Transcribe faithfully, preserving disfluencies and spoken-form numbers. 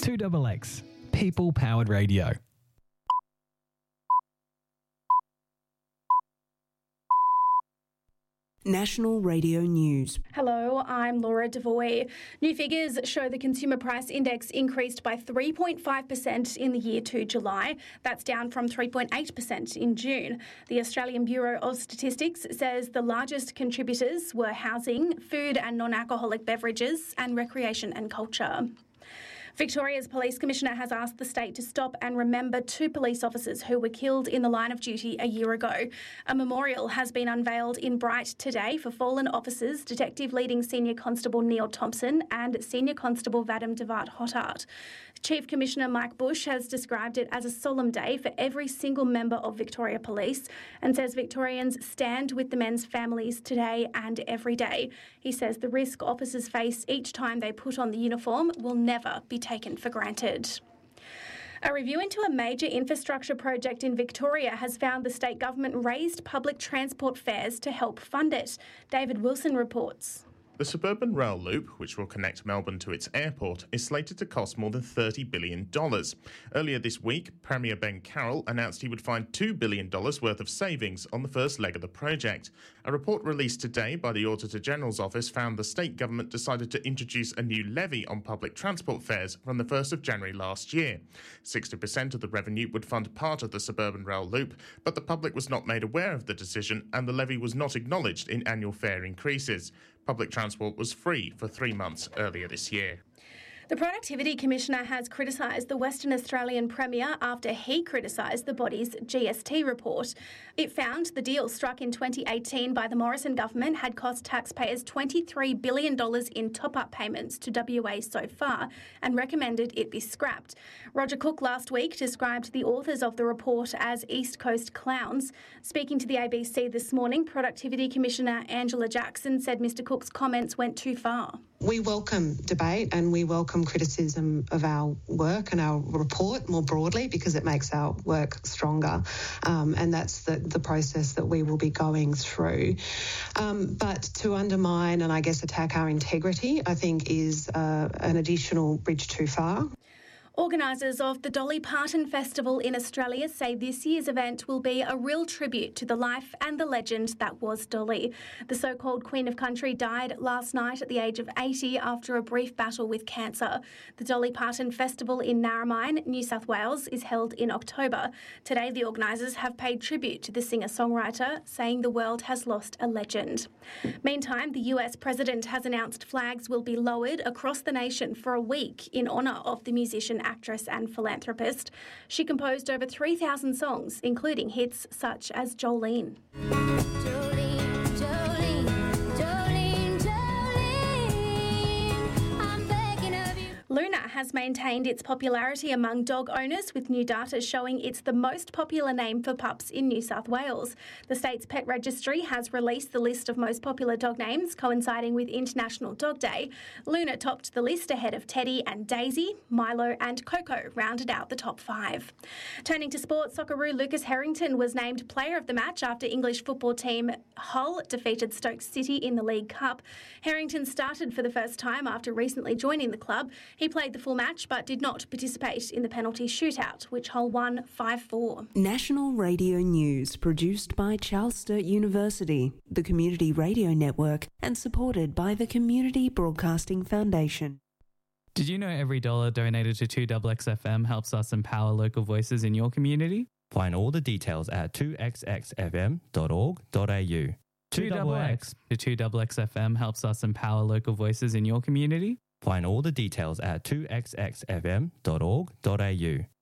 two X X, people-powered radio. National Radio News. Hello, I'm Laura Devoy. New figures show the Consumer Price Index increased by three point five percent in the year to July. That's down from three point eight percent in June. The Australian Bureau of Statistics says the largest contributors were housing, food and non-alcoholic beverages, and recreation and culture. Victoria's Police Commissioner has asked the state to stop and remember two police officers who were killed in the line of duty a year ago. A memorial has been unveiled in Bright today for fallen officers, Detective Leading Senior Constable Neil Thompson and Senior Constable Vadim Devart Hottart. Chief Commissioner Mike Bush has described it as a solemn day for every single member of Victoria Police and says Victorians stand with the men's families today and every day. He says the risk officers face each time they put on the uniform will never be taken for granted. A review into a major infrastructure project in Victoria has found the state government raised public transport fares to help fund it. David Wilson reports. The Suburban Rail Loop, which will connect Melbourne to its airport, is slated to cost more than thirty billion dollars. Earlier this week, Premier Ben Carroll announced he would find two billion dollars worth of savings on the first leg of the project. A report released today by the Auditor General's Office found the state government decided to introduce a new levy on public transport fares from the first of January last year. sixty percent of the revenue would fund part of the Suburban Rail Loop, but the public was not made aware of the decision and the levy was not acknowledged in annual fare increases. Public transport was free for three months earlier this year. The Productivity Commissioner has criticised the Western Australian Premier after he criticised the body's G S T report. It found the deal struck in twenty eighteen by the Morrison government had cost taxpayers twenty-three billion dollars in top-up payments to W A so far and recommended it be scrapped. Roger Cook last week described the authors of the report as East Coast clowns. Speaking to the A B C this morning, Productivity Commissioner Angela Jackson said Mr Cook's comments went too far. We welcome debate and we welcome criticism of our work and our report more broadly because it makes our work stronger, um, and that's the, the process that we will be going through. Um, but to undermine and I guess attack our integrity, I think is uh, an additional bridge too far. Organisers of the Dolly Parton Festival in Australia say this year's event will be a real tribute to the life and the legend that was Dolly. The so-called Queen of Country died last night at the age of eighty after a brief battle with cancer. The Dolly Parton Festival in Narromine, New South Wales, is held in October. Today, the organisers have paid tribute to the singer-songwriter, saying the world has lost a legend. Meantime, the U S President has announced flags will be lowered across the nation for a week in honour of the musician, actress and philanthropist. She composed over three thousand songs, including hits such as Jolene. Jolene, Jolene, Jolene, Jolene, I'm begging of you. Luna has maintained its popularity among dog owners, with new data showing it's the most popular name for pups in New South Wales. The state's pet registry has released the list of most popular dog names coinciding with International Dog Day. Luna topped the list ahead of Teddy and Daisy. Milo and Coco rounded out the top five. Turning to sports, Socceroo Lucas Harrington was named player of the match after English football team Hull defeated Stoke City in the League Cup. Harrington started for the first time after recently joining the club. He played the full match but did not participate in the penalty shootout, which Hull won five four. National Radio News, produced by Charles Sturt University, the Community Radio Network, and supported by the Community Broadcasting Foundation. Did you know every dollar donated to two X X F M helps us empower local voices in your community? Find all the details at two x x f m dot org dot a u. two X X to two X X F M helps us empower local voices in your community? Find all the details at two x x f m dot org dot a u.